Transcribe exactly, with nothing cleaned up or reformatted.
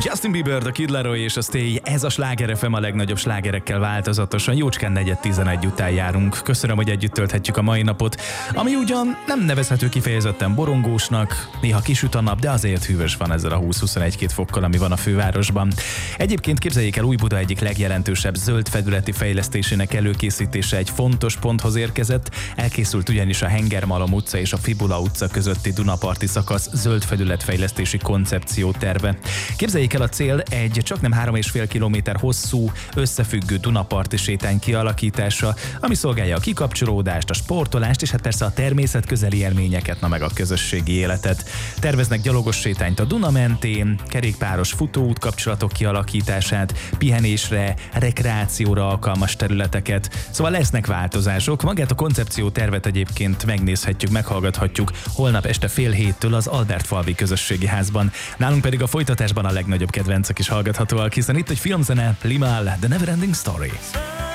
Justin Bieber, a Kid Laroi és a Stay, ez a Sláger ef em a legnagyobb slágerekkel változatosan. Jócskán negyed tizenegy után járunk. Köszönöm, hogy együtt tölthetjük a mai napot, ami ugyan nem nevezhető kifejezetten borongósnak, néha kisüt a nap, de azért hűvös van ezzel a húsz-huszonegy-két fokkal, ami van a fővárosban. Egyébként képzeljék el, Újbuda egyik legjelentősebb zöld felületi fejlesztésének előkészítése egy fontos ponthoz érkezett. Elkészült ugyanis a Hengermalom utca és a Fibula utca közötti Dunaparti szakasz zöld felületfejlesztési koncepció terve. Képzeljék el, a cél egy csaknem három és fél kilométer hosszú, összefüggő Dunaparti sétány kialakítása, ami szolgálja a kikapcsolódást, a sportolást és hát persze a természetközeli élményeket, na meg a közösségi életet. Terveznek gyalogos sétányt a Duna mentén, kerékpáros futóút kapcsolatok kialakítását, pihenésre, rekreációra alkalmas területeket, szóval lesznek változások. Magát a koncepció tervet egyébként megnézhetjük, meghallgathatjuk holnap este fél héttől az Albertfalvi Közösségi Házban. Nálunk pedig a folytatásban a legnagyobb kedvencek is hallgathatóak, hiszen itt egy filmzene, Limahl, The Neverending Story.